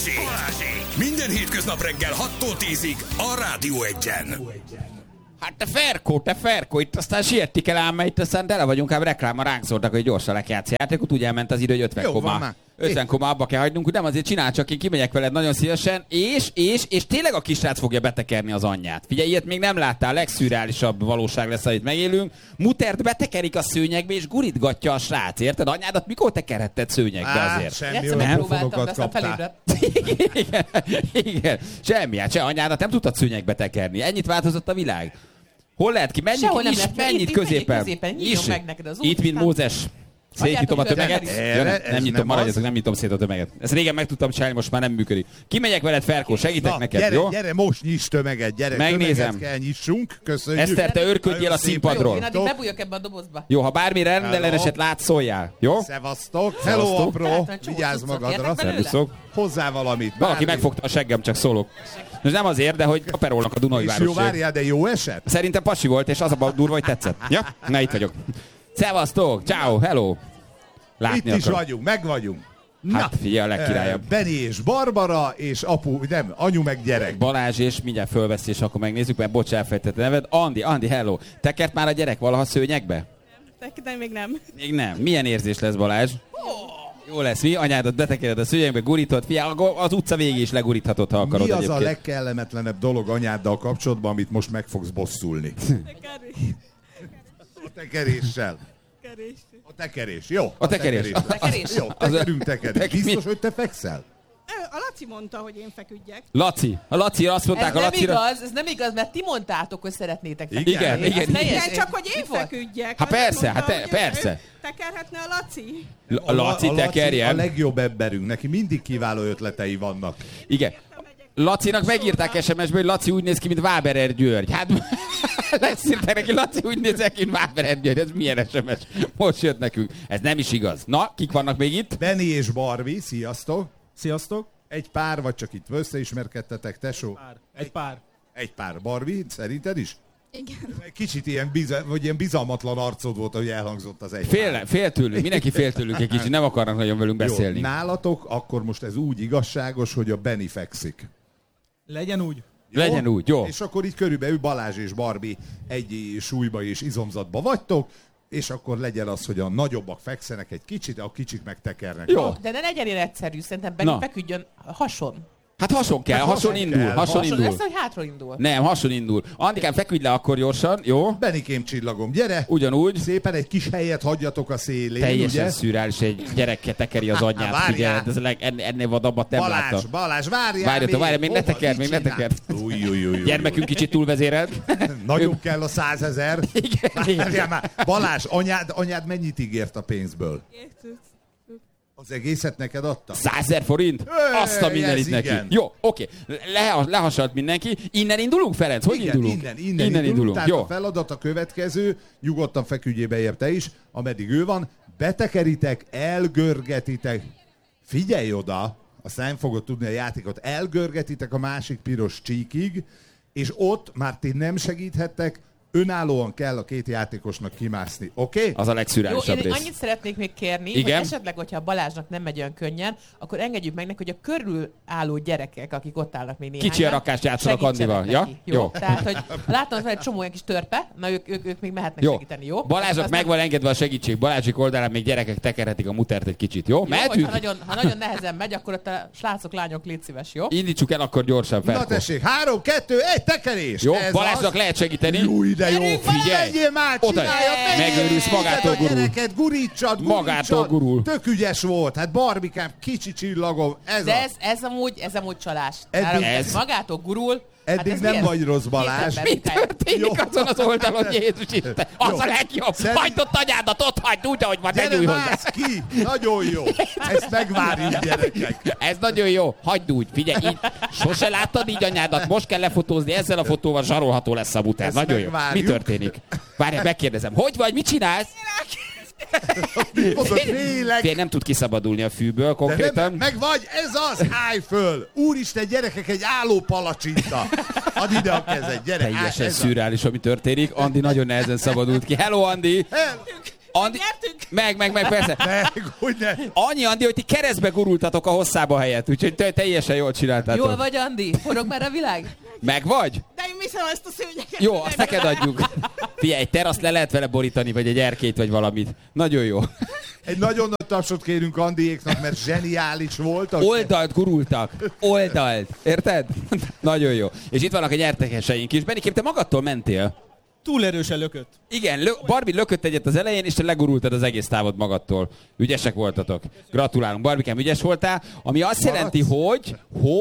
Minden hétköznap reggel 6-tól 10-ig a Rádió 1-en. Hát te Ferko, itt aztán siettik el ám, mert itt aztán tele vagyunk, ám reklámmal ránk szóltak, hogy gyorsan le kell játszani játékot, úgy elment az idő, hogy 50 koma. 50 koma abba kell hagynunk, nem azért csinál, csak én kimegyek veled nagyon szívesen, és tényleg a kisrác fogja betekerni az anyját. Figyelj, ilyet még nem láttál, a legszürreálisabb valóság lesz, amit megélünk. Mutert betekerik a szőnyegbe, és gurítgatja a srác, érted? Anyádat mikor tekerhetted szőnyegbe azért? Semmi olyan pofonokat kaptál. Igen, semmi, hát se anyádat nem tudtad szőnyegbe tekerni. Ennyit változott a világ. Hol lehet ki? Mennyit középen. Itt, mint Mózes. Szétnyitom a tömeget. Nem nyitom, maradjatok, nem nyitom szét a tömeget. Ezt régen meg tudtam csinálni, most már nem működik. Kimegyek veled, Ferkó, segítek neked, jó? Gyere, most nyiss tömeget, gyere. Megnézem. Tömeget kell nyissunk, köszönjük. Eszter, te örködjél a színpadról. Én addig bebújok ebbe a dobozba. Jó, ha bármi rendelleneset látsz, szóljál, jó? Szevasztok. Hello, apró. Vigyázz magadra. Szervuszok. Hozzá valamit. Valaki megfogta a seggem, csak szólok. Most nem azért, de hogy kaperolnak a Dunai Városség. Jó, várjál, de jó eset? Szerintem pasi volt, és az a durva, hogy tetszett. Ja? Na, itt vagyok. Szevasztok, ciao, hello. Látni itt is vagyunk, meg vagyunk. Hát figyelj, a legkirályabb. Benni és Barbara, és anyu meg gyerek. Balázs, és mindjárt fölveszi, és akkor megnézzük, mert bocs, elfelejtette neved. Andi, hello. Tekert már a gyerek valaha szőnyegbe? Nem, még nem. Még nem. Milyen érzés lesz, Balázs? Jó lesz, mi? Anyádat betekered a szőnyegbe, gurítod, az utca végig is leguríthatod, ha akarod. Mi az egyébként. a legkellemetlenebb dolog anyáddal kapcsolatban, amit most meg fogsz bosszulni? A tekeréssel. A tekerés, jó. A tekerés. Jó, tekerés. Biztos, hogy te fekszel? A Laci mondta, hogy én feküdjek. A Laci, azt mondták a Lacira. Ez nem igaz, mert ti mondtátok, hogy szeretnétek feküdni. Igen, csak hogy én feküdjek. Hát persze, persze. Tekerhetne a Laci? A Laci tekerjen. A legjobb emberünk, neki mindig kiváló ötletei vannak. Igen. Lacinak megírták SMS-be, hogy Laci úgy néz ki, mint Váberer György. Hát leszírták neki, Laci úgy néz ki, mint Váberer György. Ez milyen SMS? Most jött nekünk. Ez nem is igaz. Na, kik vannak még itt? Benni és Barbie, sziasztok. Sziasztok. Egy pár, vagy csak itt összeismerkedtetek, tesó? Egy pár. Barbie, szerinted is? Igen. Kicsit ilyen bizalmatlan arcod volt, hogy elhangzott az egy. Fél tőlünk, mindenki fél tőlünk egy kicsit, nem akarnak nagyon velünk beszélni. Jó, nálatok akkor most ez úgy igazságos, hogy a Benni fekszik. Legyen úgy. Legyen úgy, jó. És akkor így körülbelül Balázs és Barbie egy súlyba és izomzatba vagytok, és akkor legyen az, hogy a nagyobbak fekszenek egy kicsit, a kicsik meg tekernek. Jó. De ne legyen ilyen egyszerű, szerintem Benni feküdjön hason. Hát hason kell, hason indul. Lesz, hogy hátra indul. Nem, hason indul. Andikám, feküdj le akkor gyorsan, jó? Bennikém csillagom, gyere! Ugyanúgy. Szépen egy kis helyet hagyjatok a szélén, teljesen ugye? szürreális, egy gyerekkel tekeri az anyját. Figyelj, ennél vadabbat nem láttam. Balázs, várjál! Várj, még ne tekerd. Gyermekünk kicsit túlvezérelt. Nagyon kell a 100 000. Igen. Már. Balázs, anyád mennyit ígért a pénzből? Az egészet neked adta? 100 000 forint? Azt a mindenit neki. Jó, oké. Lehasalt mindenki. Innen indulunk, Ferenc? Hogy indulunk? Innen indulunk. Tehát jó. a feladat a következő, nyugodtan feküdjél be érte is, ameddig ő van, betekeritek, elgörgetitek. Figyelj oda, aztán nem fogod tudni a játékot. Elgörgetitek a másik piros csíkig, és ott már ti nem segíthettek, önállóan kell a két játékosnak kimászni, oké? Az a legszürreálisabb rész. Én annyit szeretnék még kérni, igen? hogy esetleg, hogyha Balázsnak nem megy olyan könnyen, akkor engedjük meg neki, hogy a körül álló gyerekek, akik ott állnak még néhányan, kicsi a rakást játszanak Andival. Ja? Jó. Tehát, hogy látom, hogy egy csomó olyan kis törpe, na ők még mehetnek segíteni, jó? Balázsnak meg van engedve a segítség. Balázsik oldalán még gyerekek tekerhetik a mutert egy kicsit, jó? Mehetünk? Ha nagyon nehezen megy, akkor ott a srácok, lányok, légy szíves, jó? Indítsuk el akkor gyorsan, Ferko. Na tessék, 3, 2, 1, tekerés! Jó, Balázsnak lehet segíteni. Jó, de jó. Figyelj! Menjél már, csináljad, megőrülsz, magától gurul. Gyereket, gurítsad. Magától gurul. Tök ügyes volt, hát Barbikám, kicsi csillagom, ez amúgy csalás. Ez magától gurul. Eddig nem vagy rossz, Balázs. Mi történik azon az oldalon, Jézus Isten? Az a legjobb. Hagyd ott anyádat, ott hagyd úgy, ahogy van, ne nyújj hozzá. Gyere, ki! Nagyon jó. Ezt megvárjuk, gyerekek. Ez nagyon jó. Hagyd úgy. Figyelj, így. Sose láttad így anyádat. Most kell lefotózni. Ezzel a fotóval zsarolható lesz a muter. Nagyon jó. Mi történik? Várjál, megkérdezem. Hogy vagy? Mit csinálsz? Fél nem tud kiszabadulni a fűből konkrétan. Meg vagy, ez az, állj föl! Úristen, gyerekek, egy álló palacsinta. Add ide a kezed, gyere. Teljesen szürreális, ami történik. Andi nagyon nehezen szabadult ki. Hello, Andi! Andi... Meg, persze. Hogy ne? Annyi, Andi, hogy ti keresztbe gurultatok a hosszába helyett, úgyhogy teljesen jól csináltátok. Jól vagy, Andi? Forog már a világ? Meg vagy? De én viszem ezt a szőnyeket. Jó, azt neked adjuk. Figyelj, egy teraszt le lehet vele borítani, vagy egy erkét, vagy valamit. Nagyon jó. Egy nagyon nagy tapsot kérünk Andiéknak, mert zseniális voltak. Oldalt gurultak. Oldalt. Érted? Nagyon jó. És itt vannak a nyertekeseink is. Benikém, te magadtól mentél. Túl erősen lökött. Igen, Barbie lökött egyet az elején, és te legurultad az egész távot magadtól. Ügyesek voltatok. Gratulálunk. Barbikám, ügyes voltál. Ami azt jelenti, hogy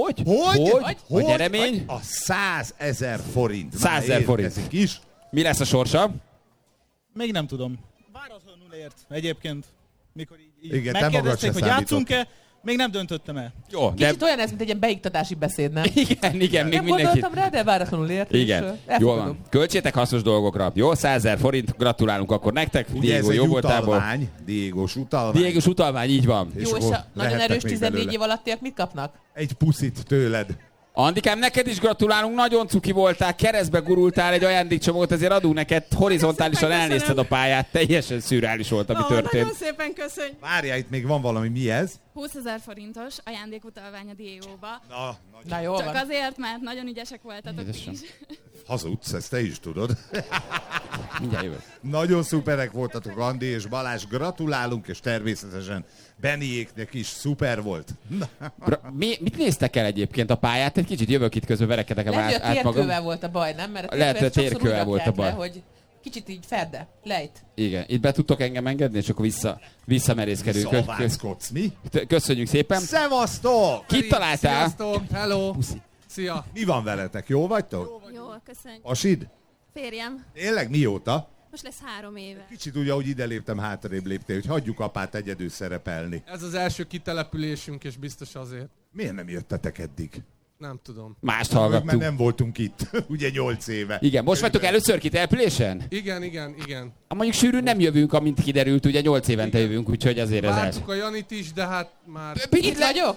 a nyeremény... A 100 000 forint. 100 000 forint. Is. Mi lesz a sorsa? Még nem tudom. Váratlanul ért egyébként. Mikor így Igen, te magad megkérdezték, se hogy játszunk-e, még nem döntöttem el. Jó, de... Kicsit olyan ez, mint egy ilyen beiktatási beszéd, nem? Igen, még Nem mindenki... gondoltam rá, de váratlanul ért. Igen, jól van. Költsétek hasznos dolgokra. Jó, 100 000 forint, gratulálunk akkor nektek. Ugye Diego ez jó egy voltából. utalvány, Diégós utalvány. Diégós utalvány, így van. Jó, és akkor a nagyon lehetnek erős még 14 belőle. év alattiak mit kapnak? Egy puszit tőled. Andikám, neked is gratulálunk, nagyon cuki voltál, keresztbe gurultál, egy ajándékcsomót, ezért adunk neked, horizontálisan Nagyon szépen elnézted a pályát, teljesen szürreális volt, ami történt. Nagyon szépen köszönjük. Várjál, itt még van valami, mi ez? 20 000 forintos ajándékutalvány a Diegóba. Na jó Csak van. azért, mert nagyon ügyesek voltatok Édesem. is. Hazudsz, ezt te is tudod. Mindjárt jövök. Nagyon szuperek voltatok, Andi és Balázs, gratulálunk, és természetesen Beniéknek is szuper volt. Mit néztek el egyébként a pályát? Egy kicsit jövök itt közben, verekedek a Lehet, hogy a át magam. térkővel volt a baj, nem? Mert a Lehet, hogy a térkővel sokszor térkővel úgy volt a rakják baj. le, hogy kicsit így ferde, lejt. Igen, itt be tudtok engem engedni, és akkor visszamerészkedünk. Szavászkodsz, mi? Köszönjük szépen. Szevasztok! Kit találtál? Sziasztok, hello! Szia! Mi van veletek? Jó vagytok? Jól, köszönjük. Asid? Férjem, Tényleg mióta? most lesz 3 éve. Kicsit úgy, ahogy ide léptem, hátrébb léptél, hogy hagyjuk apát egyedül szerepelni. Ez az első kitelepülésünk, és biztos azért. Miért nem jöttetek eddig? Nem tudom. Mást Mert hallgattuk. nem voltunk itt, ugye 8 éve. Igen, most vagytok először kitelepülésen? Igen. Mondjuk sűrűn nem jövünk, amint kiderült, ugye 8 évente jövünk, úgyhogy azért ez Vártuk a Janit is, de hát már... Itt vagyok?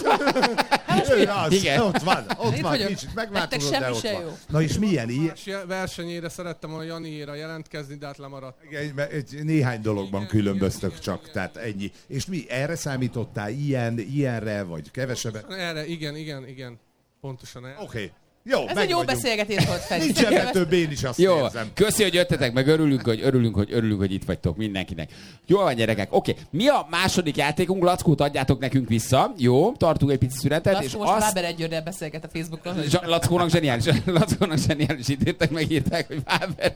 Ő az, Igen. ott van, Itt van, vagyok. kicsit Nektek megváltozott, de semmi ott se van. jó. Na és milyen ilyen? Versenyére szerettem volna Janiéra jelentkezni, de hát lemaradt. Egy néhány dologban különböztök csak, tehát ennyi. És mi, erre számítottál ilyenre, vagy kevesebbet? Erre, igen. Pontosan erre. Oké. Jó, Ez meg egy jó vagyunk. beszélgetés volt, Feri. Nincs ebben több, én is azt Jó, érzem. köszi, hogy jöttetek, meg örülünk, hogy itt vagytok mindenkinek. Jó van, gyerekek, oké. Mi a második játékunk? Lackót adjátok nekünk vissza. Jó, tartunk egy pici szünetet. Lackó és most azt... Fáber Egyőrrel beszélget a Facebookon. Lackónak zseniális itt írtak, megírták, hogy Fáber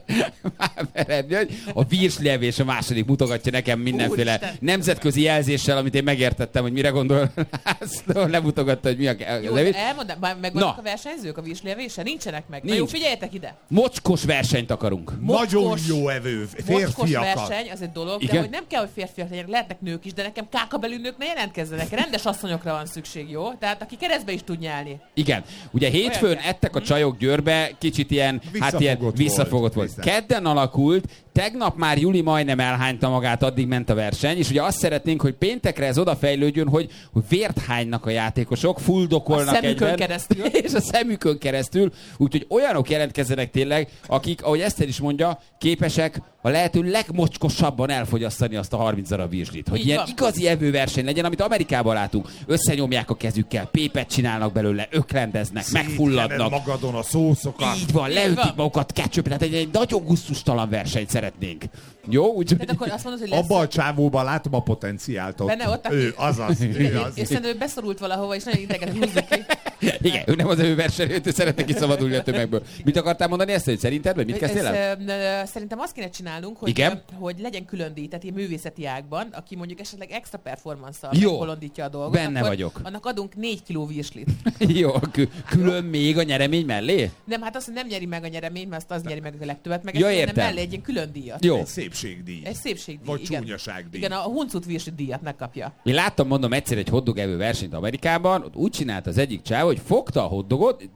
Egyő. A virslevés a második mutogatja nekem mindenféle Úristen. nemzetközi jelzéssel, amit én megértettem, hogy mire gondol. Lemutogatta, hogy mi a Jó, levés. elmondom, megvannak Na. a versenyzők a vízlévése? Nincsenek meg. Na Nincs. jó, figyeljetek ide. Mocskos versenyt akarunk. Nagyon jó evő, Mocskos férfiakat. verseny, az egy dolog, Igen. de hogy nem kell, hogy férfiak legyenek, lehetnek nők is, de nekem kákabelű nők ne jelentkezzenek. Rendes asszonyokra van szükség, jó? Tehát aki keresztbe is tud nyálni. Igen. Ugye hétfőn Olyan kell. ettek a csajok Győrbe, kicsit ilyen, visszafogott volt. Biztos. Kedden alakult, tegnap már Juli majdnem elhányta magát, addig ment a verseny, és ugye azt szeretnénk, hogy péntekre ez odafejlődjön, hogy vért hánynak a játékosok, fuldokolnak A szemükön egyben, keresztül. és a szemükön keresztül, úgyhogy olyanok jelentkezzenek tényleg, akik, ahogy Eszter is mondja, képesek a lehető legmocskosabban elfogyasztani azt a 30 darab virslit. Hogy Így ilyen van. igazi evőverseny legyen, amit Amerikában látunk. Összenyomják a kezükkel, pépet csinálnak belőle, öklendeznek, megfulladnak. magadon a szószokat. Így van, Így leütik van. magukat ketchup, tehát egy nagyon gusztustalan versenyt szeretnénk. Jó, úgyhogy... Tehát akkor azt mondod, hogy lesz... Abba a csávóban látom a potenciált ott. Benne ott, aki- Ő, azaz. Ő az. És szerintem ő beszorult valahova, és nagyon ideget húzzuk ki. Igen, ő nem az versenyző, ő szeretne kiszabadulni a tömegből. Mit akartál mondani ezt, hogy szerinted, vagy mit kezdtél el? Szerintem azt kéne csinálnunk, hogy, Igen? hogy legyen külön díj, tehát ilyen művészeti ágban, aki mondjuk esetleg extra performance-szal Jó. megbolondítja a dolgot. Benne akkor vagyok. Annak adunk 4 kiló virslit. Jó, külön még a nyeremény mellé? Nem, hát azt, hogy nem nyeri meg a nyeremény, mert azt az nyeri meg a legtöbbet, meg Ja, ezt értem. mellé egy ilyen külön díjat. Jó. Egy szépségdíj. Egy szépségdíj, Vagy igen. csúnyaságdíj. Igen, a huncut virsli díjat megkapja. Én láttam, mondom, egyszer egy hotdog evő versenyt Amerikában, ott úgy csinált az egyik csáv, hogy fogta a hotdogot,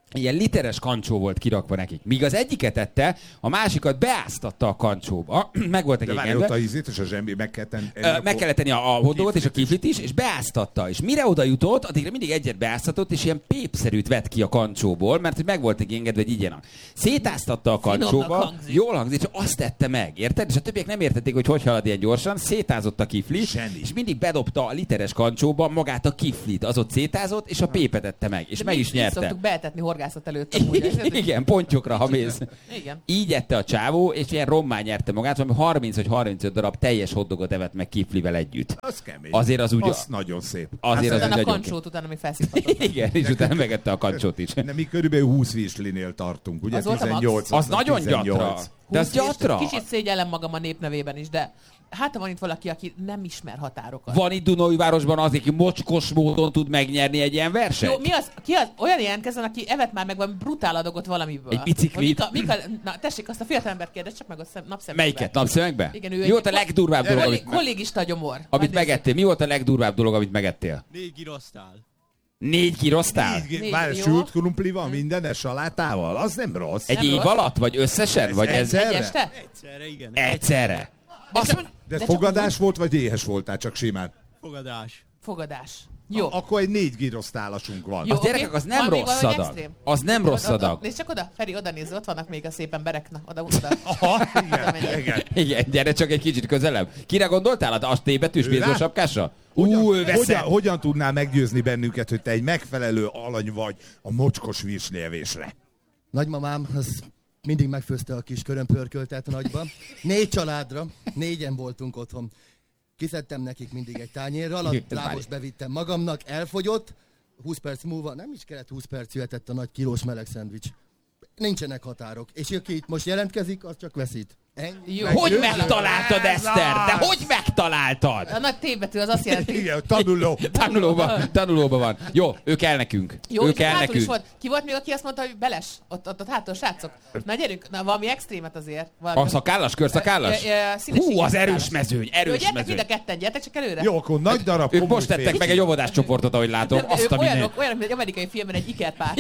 ilyen literes kancsó volt kirakva nekik. Míg az egyiket ette, a másikat beáztatta a kancsóba. Meg voltak De várj, ott a ízét és a zsembi meg kellett tenni. Meg kellett tenni a hotdogot és a kiflit is, és beáztatta. És mire oda jutott, addigra mindig egyet beáztatott, és ilyen pépszerűt vett ki a kancsóból, mert hogy meg volt neki engedve, hogy igyenak. Szétáztatta a kancsóba, jól hangzik, és azt tette meg, érted? És a többiek nem értették, hogy halad ilyen gyorsan, szétázott a kifli, és mindig bedobta a literes kancsóba magát a kiflit. Az ott szétázott, és a pépet tette meg, és meg is nyerte. Szoktuk beetetni horgászat előtt. Igen, pontyokra, ha mész. Igen. Így ette a csávó, és ilyen rommá nyerte magát, valami 30 vagy 35 darab teljes hotdogot evett meg kiflivel együtt. Az kemény. Azért az úgy... Az nagyon szép. Azért az utána a kancsót utána még felszívhatott. Igen, és utána megette a kancsót is. De mi körülbelül 20 virslinél tartunk, ugye? Az volt a 18. Az nagyon 18. gyatra. De az gyatra. Kicsit szégyellem magam a népnevében is, de hát van itt valaki, aki nem ismer határokat. Van itt Dunaújvárosban az, aki mocskos módon tud megnyerni egy ilyen versenyt? Jó, ki az? Olyan jelentkezzen, aki evett már meg valami brutál adagot valamiből. Egy biciklit. Na tessék, azt a fiatalembert kérdez, csak meg a napszemekbe. Melyiket? Napszemekbe? Igen, Mi volt a legdurvább dolog, kollégista gyomor. amit megettél? Mi volt a legdurvább dolog, amit megettél? 4 girosztál. 4 girosztál? Már sült krumpli van mindenes salátával? Az nem rossz. Egy év alatt? Vagy összesen? Vagy ez... Egy este? Egyszerre, igen. Egyszerre. De fogadás volt, vagy éhes voltál csak simán? Fogadás. Jó. Akkor egy 4 girosztálasunk van. Jó, gyerekek, az nem rossz adag. Az nem rossz adag. Nézd csak oda, Feri, oda nézz, ott vannak még a szép emberek. Na, oda. Aha, igen. Igen, gyere csak egy kicsit közelebb. Kire gondoltál? A T-betűs bézósapkásra? Hogyan tudnál meggyőzni bennünket, hogy te egy megfelelő alany vagy a mocskos virslievésre? Nagymamám, az mindig megfőzte a kis körömpörköltet a nagyba. 4 családra, 4-en voltunk otthon. Kiszedtem nekik mindig egy tányérral, a lábos bevittem magamnak, elfogyott, 20 perc múlva, nem is kellett 20 perc, jöhetett a nagy kilós meleg szendvics. Nincsenek határok, és aki itt most jelentkezik, az csak veszít. Jó, hogy megtaláltad, Eszter? De hogy megtaláltad? A nagy T-betű az azt jelenti. Igen, tanuló. Tanulóban van. Jó, ő kell nekünk. Jó, ő kell nekünk. Volt. Ki volt még, aki azt mondta, hogy beles? Ott hátul, srácok. Na gyerünk, na valami extrémet azért. Valami... A szakállas, körszakállas? Hú, az erős mezőny, erős mezőny. mezőny. Mind a ketten, gyertek csak előre. Jó, akkor nagy darab. Ők most tettek meg egy óvodás csoportot, ahogy látom. Olyan, mint egy amerikai filmben egy ikerpár.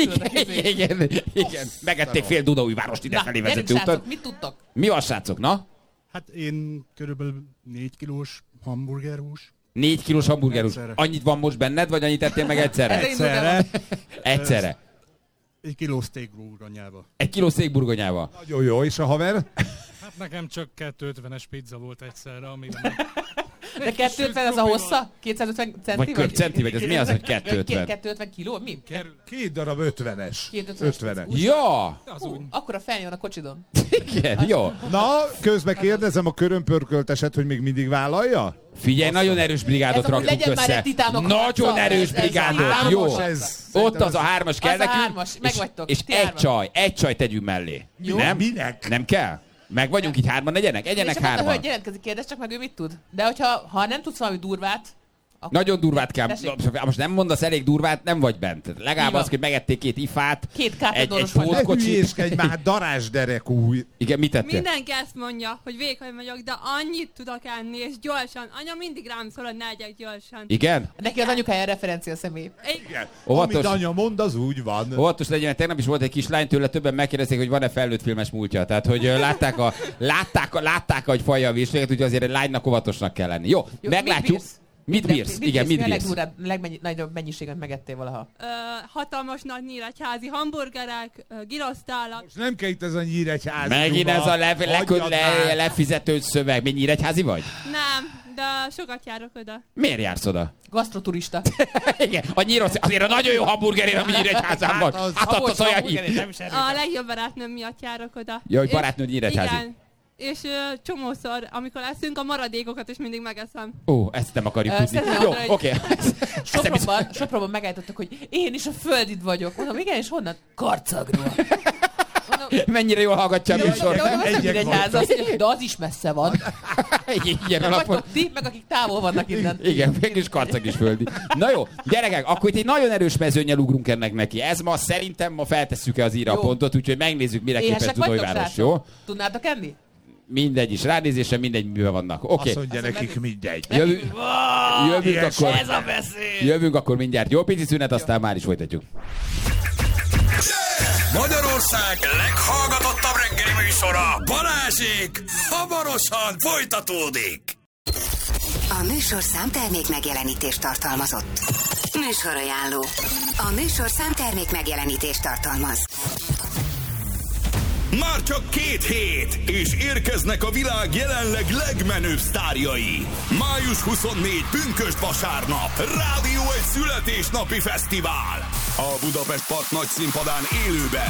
Igen. Megették fél Dunaújvárost idefelé vezető utat. Mit tudtok? Mi van, srácok, na? Hát én körülbelül 4 kilós hamburgerhús. 4 kilós hamburgerhús. Annyit van most benned, vagy annyit ettél meg egyszerre? Egyszerre. 1 kiló steak burgonyába. 1 kiló steak burgonyába. Nagyon jó, és a haver? Hát nekem csak 250-es pizza volt egyszerre, amiben... De 250 az a hossza? 250 centi? Vagy köbcenti, vagy ez mi az, hogy 250? 250 kiló? Mi? 2 darab 50-es. 50-es. Ja! Akkor a feljön a kocsidon. Igen, jó. Na, közben kérdezem a körömpörkölteset, hogy még mindig vállalja? Figyelj, nagyon erős brigádot raktunk össze. Nagyon erős brigádot, jó. Ott az a 3-as kell nekünk. És egy csaj tegyünk mellé. Nem? Minek? Nem kell? Meg vagyunk így 3-an, egyenek 3-an. Hölgy jelentkezik, kérdez csak meg, ő mit tud. De hogyha nem tudsz valami durvát, nagyon durvát kell. Most nem mondasz elég durvát, nem vagy bent. Legalább az, hogy megették 2 ifát, 2 egy kártyadoros pótkocsit. Egy már darázsderekú. Igen, mit tettél? Mindenki ezt mondja, hogy vékony vagyok, de annyit tudok enni, és gyorsan. Anya mindig rám szól, hogy ne egyek gyorsan. Igen? Neki az anyukája referencia személy. Igen. Amit anya mond, az úgy van. Óvatos legyen, tegnap is volt egy kislány, tőle többen megkérdezték, hogy van-e felnőtt filmes múltja. Tehát, hogy látták, hogy falja a vízséget, úgyhogy azért egy lánynak óvatosnak kell lenni. Jó, meglátjuk. Mit bírsz? Igen, mit bírsz? A legnagyobb mennyiséget megettél valaha? Hatalmas nagy nyíregyházi hamburgerek, girosztálak. Most nem kell itt ez a nyíregyházi. Megint ez a lefizető szöveg. Mi nyíregyházi vagy? Nem, de sokat járok oda. Miért jársz oda? Gasztroturista. Igen, azért a nagyon jó hamburgerért, ami Nyíregyházán van. Hát ott az olyan hír. A legjobb barátnőm miatt járok oda. Ja, hogy barátnőd Nyíregyházi. Igen. És csomószor, amikor eszünk, a maradékokat is mindig megeszem. Ó, ezt nem akarjuk tudni. Jó, oké. Sopronban megállítottak, hogy én is a földid vagyok. Mondom, igen, és honnan? Karcagról. Mennyire jól hallgatja a műsor. De az is messze van. Ilyen alapon. Ti, meg akik távol vannak innen. Igen, mégis Karcag is földi. Na jó, gyerekek, akkor itt egy nagyon erős mezőnnyel ugrunk ennek neki. Ez ma szerintem feltesszük-e az íra a pontot, úgyhogy megnézzük, mire képes Dunaújváros, jó? Tudnátok enni? Mindegy is, ránézésre mindegy, miben vannak. Oké. Azt mondja nekik mindegy. Jövünk akkor mindjárt. Jó pici szünet, aztán már is folytatjuk. Magyarország leghallgatottabb reggeli műsora, Balázsék hamarosan folytatódik. A műsor számtermék megjelenítést tartalmazott. Műsorajánló. A műsor számtermék megjelenítést tartalmaz. Már csak 2 hét, és érkeznek a világ jelenleg legmenőbb sztárjai. Május 24, pünkösd vasárnap, Rádió 1 születésnapi fesztivál. A Budapest Park nagy színpadán élőben.